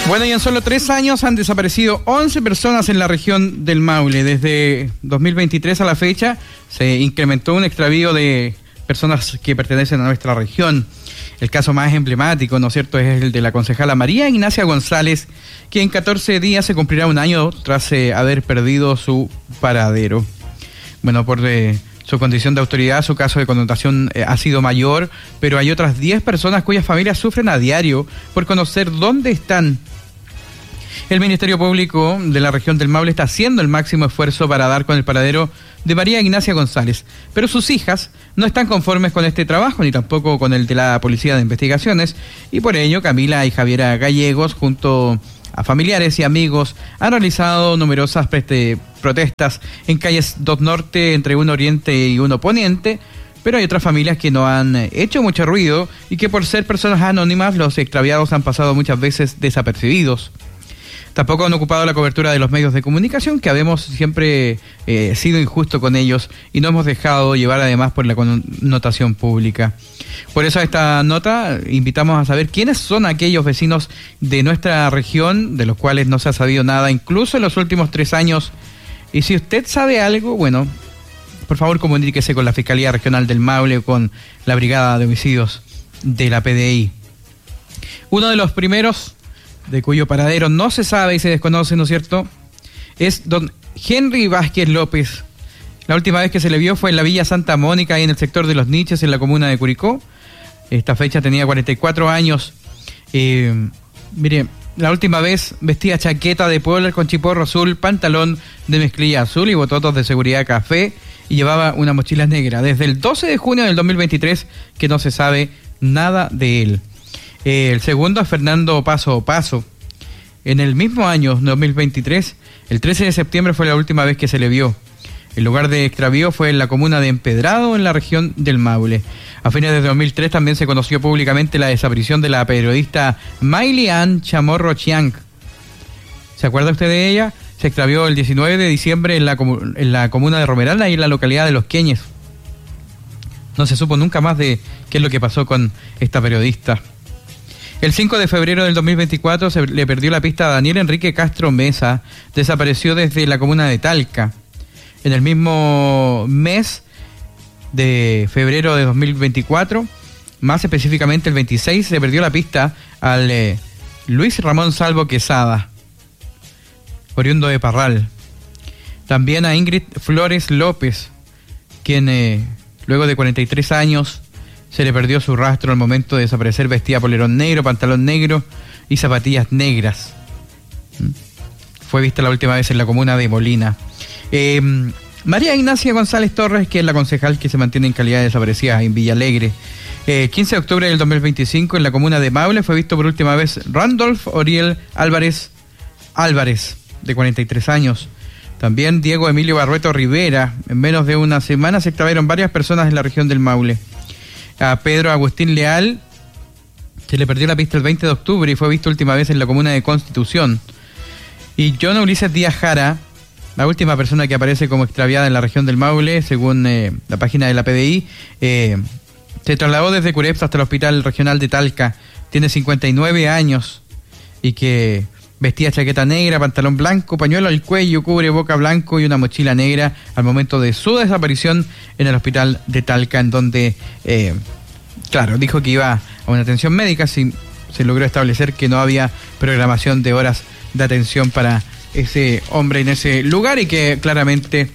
Bueno, y en solo 3 años han desaparecido 11 personas en la región del Maule. Desde 2023 a la fecha se incrementó un extravío de personas que pertenecen a nuestra región. El caso más emblemático, ¿no es cierto?, es el de la concejala María Ignacia González, que en 14 días se cumplirá un año tras haber perdido su paradero. Bueno, por su condición de autoridad, su caso de connotación ha sido mayor, pero hay otras 10 personas cuyas familias sufren a diario por conocer dónde están. El Ministerio Público de la región del Maule está haciendo el máximo esfuerzo para dar con el paradero de María Ignacia González, pero sus hijas no están conformes con este trabajo, ni tampoco con el de la Policía de Investigaciones, y por ello Camila y Javiera Gallegos, junto a familiares y amigos, han realizado numerosas protestas en calles 2 Norte, entre 1 Oriente y 1 Poniente, pero hay otras familias que no han hecho mucho ruido y que por ser personas anónimas, los extraviados han pasado muchas veces desapercibidos. Tampoco han ocupado la cobertura de los medios de comunicación, que habemos siempre sido injusto con ellos y no hemos dejado llevar además por la connotación pública. Por eso a esta nota invitamos a saber quiénes son aquellos vecinos de nuestra región, de los cuales no se ha sabido nada, incluso en los últimos 3 años. Y si usted sabe algo, bueno, por favor comuníquese con la Fiscalía Regional del Maule o con la Brigada de Homicidios de la PDI. Uno de los primeros de cuyo paradero no se sabe y se desconoce, ¿no es cierto?, es don Henry Vázquez López. La última vez que se le vio fue en la Villa Santa Mónica, ahí en el sector de Los Niches, en la comuna de Curicó. Esta fecha tenía 44 años. Mire, la última vez vestía chaqueta de polar con chiporro azul, pantalón de mezclilla azul y bototos de seguridad café, y llevaba una mochila negra. Desde el 12 de junio del 2023 que no se sabe nada de él. El segundo es Fernando Paso. En el mismo año, 2023, el 13 de septiembre fue la última vez que se le vio. El lugar de extravío fue en la comuna de Empedrado, en la región del Maule. A fines de 2003 también se conoció públicamente la desaparición de la periodista Mayli Ann Chamorro Chiang. ¿Se acuerda usted de ella? Se extravió el 19 de diciembre en la comuna de Romeral, ahí en la localidad de Los Queñes. No se supo nunca más de qué es lo que pasó con esta periodista. El 5 de febrero del 2024 se le perdió la pista a Daniel Enrique Castro Mesa. Desapareció desde la comuna de Talca. En el mismo mes de febrero de 2024, más específicamente el 26, se perdió la pista al Luis Ramón Salvo Quesada, oriundo de Parral. También a Ingrid Flores López, quien luego de 43 años se le perdió su rastro al momento de desaparecer. Vestía polerón negro, pantalón negro y zapatillas negras. Fue vista la última vez en la comuna de Molina. María Ignacia González Torres, que es la concejal que se mantiene en calidad de desaparecida en Villalegre. 15 de octubre del 2025 en la comuna de Maule fue visto por última vez Randolph Oriel Álvarez, de 43 años. También Diego Emilio Barrueto Rivera. En menos de una semana se extraviaron varias personas en la región del Maule. A Pedro Agustín Leal se le perdió la pista el 20 de octubre y fue visto última vez en la comuna de Constitución. Y John Ulises Díaz Jara, la última persona que aparece como extraviada en la región del Maule, según la página de la PDI, se trasladó desde Curepsa hasta el Hospital Regional de Talca. Tiene 59 años y que vestía chaqueta negra, pantalón blanco, pañuelo al cuello, cubreboca blanco y una mochila negra al momento de su desaparición en el Hospital de Talca, en donde, dijo que iba a una atención médica. Se logró establecer que no había programación de horas de atención para ese hombre en ese lugar y que claramente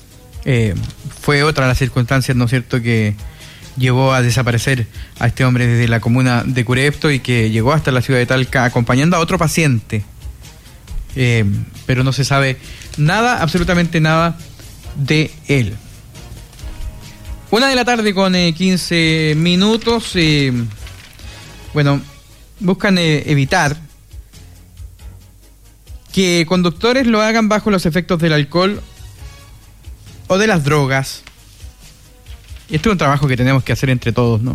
fue otra de las circunstancias, ¿no es cierto?, que llevó a desaparecer a este hombre desde la comuna de Curepto y que llegó hasta la ciudad de Talca acompañando a otro paciente. Pero no se sabe nada, absolutamente nada de él. 1:00 p.m. con 15 minutos. Buscan evitar que conductores lo hagan bajo los efectos del alcohol o de las drogas. Este es un trabajo que tenemos que hacer entre todos, ¿no?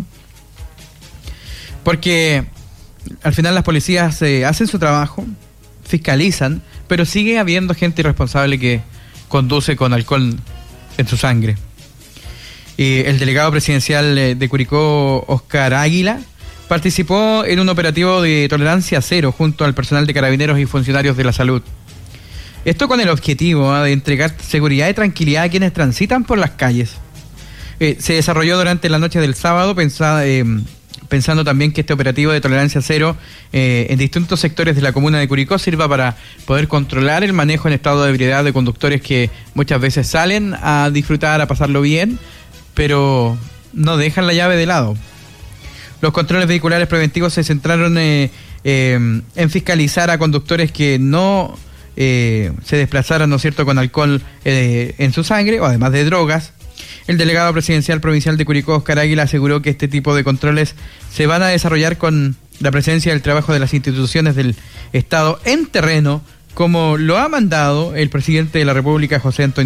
Porque al final las policías hacen su trabajo, fiscalizan, pero sigue habiendo gente irresponsable que conduce con alcohol en su sangre. El delegado presidencial de Curicó, Oscar Águila, participó en un operativo de tolerancia cero junto al personal de Carabineros y funcionarios de la salud. Esto con el objetivo de entregar seguridad y tranquilidad a quienes transitan por las calles. Se desarrolló durante la noche del sábado, pensando también que este operativo de tolerancia cero en distintos sectores de la comuna de Curicó sirva para poder controlar el manejo en estado de ebriedad de conductores que muchas veces salen a disfrutar, a pasarlo bien, pero no dejan la llave de lado. Los controles vehiculares preventivos se centraron en fiscalizar a conductores que no se desplazaran, ¿no es cierto?, con alcohol en su sangre o además de drogas. El delegado presidencial provincial de Curicó, Oscar Águila, aseguró que este tipo de controles se van a desarrollar con la presencia del trabajo de las instituciones del Estado en terreno, como lo ha mandado el presidente de la República, José Antonio